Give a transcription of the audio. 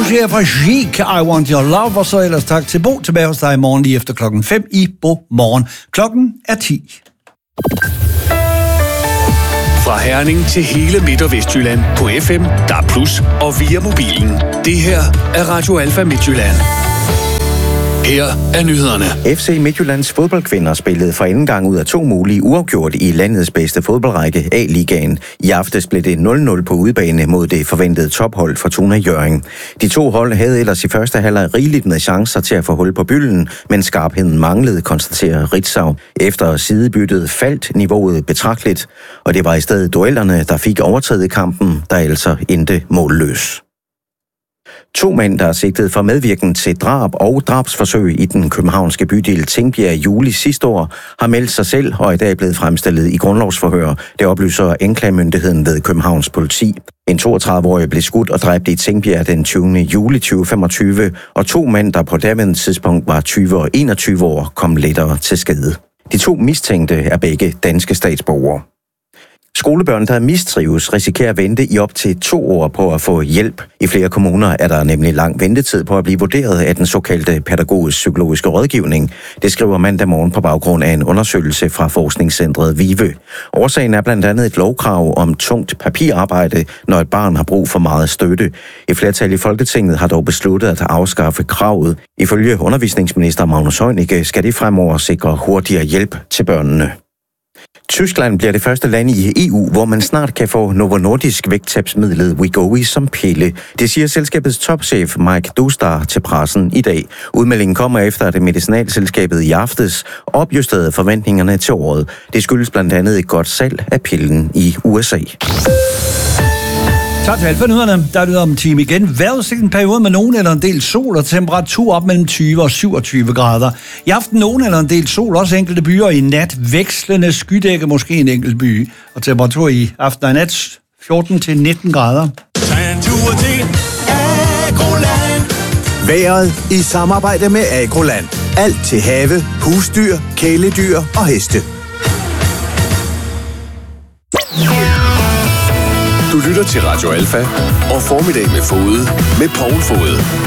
her fra Chic, I Want Your Love, og så ellers tak til Bo, tilbage hos dig i morgen lige efter 5:00 i Bo Morgen. Klokken er 10. Fra Herning til hele Midt- og Vestjylland på FM, DAB+, og via mobilen. Det her er Radio Alfa Midtjylland. Her er nyhederne. FC Midtjyllands fodboldkvinder spillede for anden gang ud af 2 mulige uafgjort i landets bedste fodboldrække, A-ligaen. I aftes blev det 0-0 på udebane mod det forventede tophold Fortuna Hjørring. De 2 hold havde ellers i første halvleg rigeligt med chancer til at få hul på bylden, men skarpheden manglede, konstaterer Ritzau. Efter sidebyttet faldt niveauet betragteligt, og det var i stedet duellerne, der fik overtaget kampen, der altså endte målløs. 2 mænd, der er sigtet for medvirken til drab og drabsforsøg i den københavnske bydel Tingbjerg i juli sidste år, har meldt sig selv og i dag blevet fremstillet i grundlovsforhør. Det oplyser anklagemyndigheden ved Københavns politi. En 32-årig blev skudt og dræbt i Tingbjerg den 20. juli 2025, og 2 mænd, der på daværende tidspunkt var 20 og 21 år, kom lettere til skade. De 2 mistænkte er begge danske statsborgere. Skolebørn, der mistrives, risikerer at vente i op til 2 år på at få hjælp. I flere kommuner er der nemlig lang ventetid på at blive vurderet af den såkaldte pædagogisk-psykologiske rådgivning. Det skriver mandag morgen på baggrund af en undersøgelse fra forskningscentret VIVE. Årsagen er blandt andet et lovkrav om tungt papirarbejde, når et barn har brug for meget støtte. Et flertal i Folketinget har dog besluttet at afskaffe kravet. Ifølge undervisningsminister Magnus Heunicke skal det fremover sikre hurtigere hjælp til børnene. Tyskland bliver det første land i EU, hvor man snart kan få Novo Nordisk vægttabsmidlet Wegovy som pille. Det siger selskabets topchef Mike Dostar til pressen i dag. Udmeldingen kommer efter, at medicinalselskabet i aftes opjusterede forventningerne til året. Det skyldes blandt andet et godt salg af pillen i USA. Tak til Alfa-nyhederne. Der er det om en time igen. Vejrudsigten en periode med nogen eller en del sol og temperatur op mellem 20 og 27 grader. I aften nogen eller en del sol, også enkelte byer. I nat vekslende skydække, måske en enkelt by. Og temperatur i aften og nat 14 til 19 grader. Vejret i samarbejde med Agroland. Alt til have, husdyr, kæledyr og heste. Du lytter til Radio Alfa og Formiddag med Fode med Poul Fode.